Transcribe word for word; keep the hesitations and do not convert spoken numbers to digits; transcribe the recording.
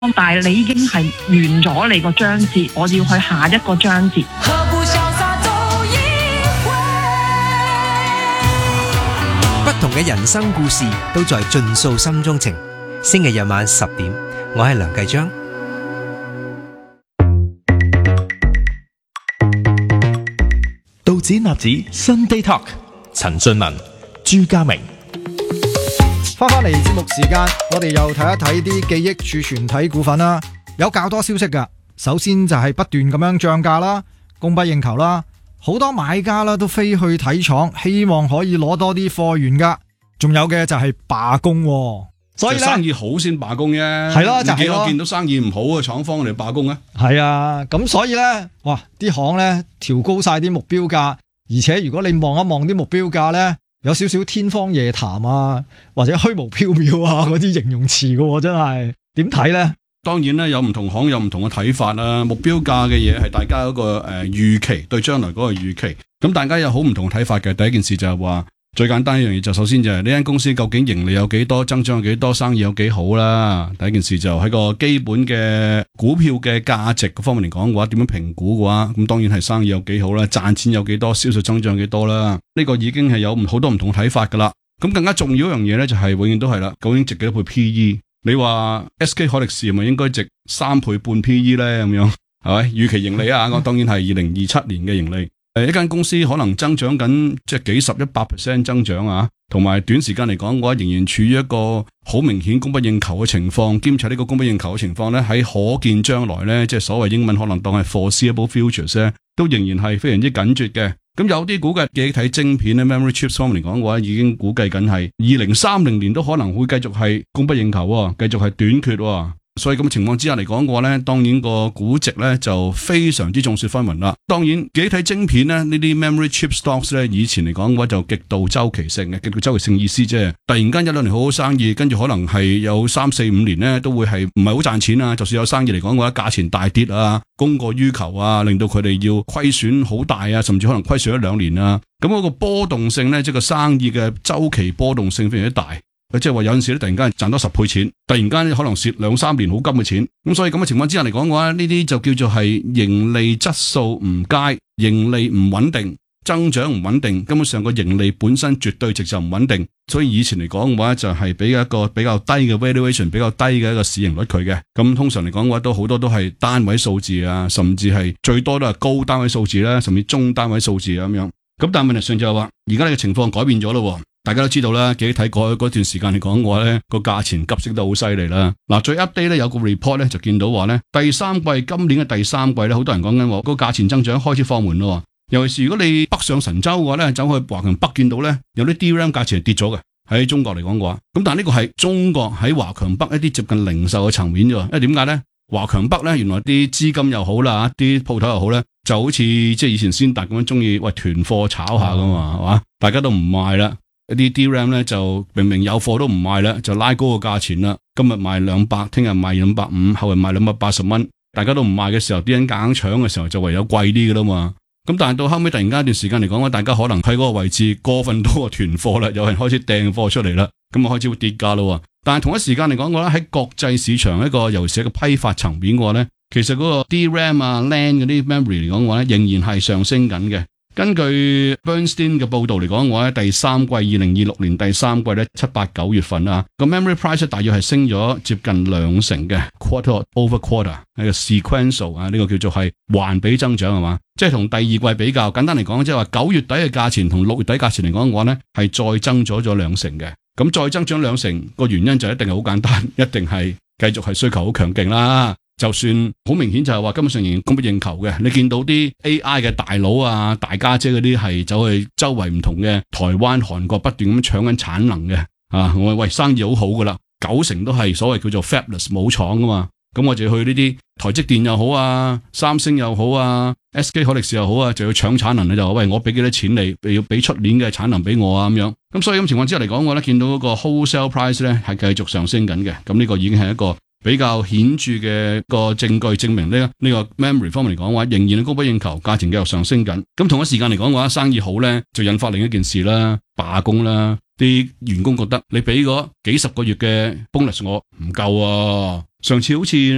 但係你已經係完咗你個章節，我要去下一個章節。 不同嘅人生故事都在盡訴心中情。星期日晚十點，我係梁繼章。 道指納指 Sunday Talk， 陳俊文、朱家明。 翻返嚟節目時間，我哋又睇一睇啲記憶儲存體股份啦。有較多消息噶，首先就係不斷咁樣漲價啦，供不應求啦，好多買家啦都飛去睇廠，希望可以攞多啲貨源噶。仲有嘅就係罷工，所以咧生意好先罷工啫。 係咯，就係幾咯。 我見到生意唔好嘅廠方嚟罷工咧。 係啊，咁所以咧，哇，啲行咧調高晒啲目標價，而且如果你望一望啲目標價咧，有少少天方夜譚啊，或者虛無縹緲啊嗰啲形容詞嘅，真係點睇咧？ 當然咧，有唔同行有唔同嘅睇法啦。目標價嘅嘢係大家嗰個誒預期，對將來嗰個預期。咁大家有好唔同嘅睇法嘅。第一件事就係話，最簡單一樣嘢就首先就係呢間公司究竟盈利有幾多，增長有幾多，生意有幾好啦。第一件事就喺個基本嘅股票嘅價值嗰方面嚟講嘅話，點樣評估嘅話，咁當然係生意有幾好啦，賺錢有幾多，銷售增長有幾多啦。呢個已經係有好多唔同嘅睇法噶啦。咁更加重要一樣嘢咧，就係永遠都係啦，究竟值幾多倍 P E？ 你話 S K 海力士係咪應該值三倍半 P E 咧？咁樣係咪？預期盈利啊，我當然係二零二七年嘅盈利。誒，一間公司可能增長緊即係幾十一百 percent 增長啊，同埋短時間嚟講嘅話，仍然處於一個好明顯供不應求嘅情況，兼且呢個供不應求嘅情況咧，喺可見將來咧，即係所謂英文可能當係 foreseeable futures 咧，都仍然係非常之緊絀嘅。咁有啲估計記憶體晶片咧 memory chips 方面嚟講嘅話，已經估計緊係二零三零年都可能會繼續係供不應求，繼續係短缺。所以咁嘅情況之下嚟講嘅話咧，當然個估值咧就非常之眾說紛紜啦。當然記憶體晶片咧呢啲 memory chip stocks 咧，以前嚟講嘅話就極度周期性嘅，極度周期性意思即係突然間一兩年好好生意，跟住可能係有三四五年咧都會係唔係好賺錢啊。就算有生意嚟講嘅話，價錢大跌啊，供過於求啊，令到佢哋要虧損好大啊，甚至可能虧損一兩年啊。咁嗰個波動性咧，即係個生意嘅周期波動性非常之大。即係話有陣時咧，突然間賺多十倍錢，突然間可能蝕兩三年好金嘅錢。咁所以咁嘅情況之下嚟講嘅話，呢啲就叫做係盈利質素唔佳，盈利唔穩定，增長唔穩定，根本上個盈利本身絕對值就唔穩定。所以以前嚟講嘅話，就係俾一個比較低嘅 valuation， 比較低嘅一個市盈率佢嘅。咁通常嚟講嘅話，都好多都係單位數字啊，甚至係最多都係高單位數字啦，甚至中單位數字啊咁樣。咁但係問題上就係話，而家呢個情況改變咗咯。大家都知道啦，記憶體過去嗰段時間嚟講嘅話咧，個價錢急升得好犀利啦。嗱，最 update 咧有個 report 咧就見到話咧，第三季今年嘅第三季咧，好多人講緊話個價錢增長開始放緩咯。尤其是如果你北上神州嘅話咧，走去華強北見到咧，有啲 D RAM 價錢係跌咗嘅，喺中國嚟講嘅話。咁但係呢個係中國喺華強北一啲接近零售嘅層面啫。因為點解咧？華強北咧原來啲資金又好啦，啲鋪頭又好咧，就好似即係以前先達咁樣中意喂囤貨炒下噶嘛，係嘛、嗯？大家都唔賣啦。一啲 D RAM 咧就明明有貨都唔賣啦，就拉高個價錢啦。今日賣兩百，聽日賣兩百五，後日賣兩百八十蚊。大家都唔賣嘅時候，啲人夾硬搶嘅時候，就唯有貴啲噶啦嘛。咁但係到後尾突然間一段時間嚟講，大家可能喺嗰個位置過分多個囤貨啦，有人開始掟貨出嚟啦，咁啊開始會跌價咯。但係同一時間嚟講嘅話咧，喺國際市場一個尤其是一個批發層面嘅話咧，其實嗰個 D RAM 啊 LAN 嗰啲 memory 嚟講嘅話咧，仍然係上升緊嘅。根據 Bernstein 嘅報道嚟講，我喺第三季二零二六年第三季咧七八九月份啊，個 memory price 大約係升咗接近兩成嘅 quarter over quarter， 係個 sequential 啊，呢個叫做係環比增長係嘛，即係同第二季比較，簡單嚟講即係話九月底嘅價錢同六月底價錢嚟講嘅話咧，係再增咗咗兩成嘅。咁再增長兩成個原因就一定係好簡單，一定係繼續係需求好強勁啦。就算好明顯就係話根本上仍然供不應求嘅，你見到啲 A I 嘅大佬啊、大家姐嗰啲係走去周圍唔同嘅台灣、韓國不斷咁搶緊產能嘅啊！我話喂，生意好好噶啦，九成都係所謂叫做 fabless 冇廠噶嘛，咁我就去呢啲台積電又好啊、三星又好啊、S K 海力士又好啊，就要搶產能，你就話喂，我俾幾多錢你，你要俾出年嘅產能俾我啊咁樣。咁所以咁情況之下嚟講，我咧見到嗰個 wholesale price 咧係繼續上升緊嘅，咁呢個已經係一個比較顯著嘅個證據，證明呢呢個 memory 方面嚟講嘅話，仍然供不應求，價錢繼續上升緊。咁同一時間嚟講嘅話，生意好咧，就引發另一件事啦，罷工啦。啲員工覺得你俾嗰幾十個月嘅 bonus 我唔夠啊，上次好似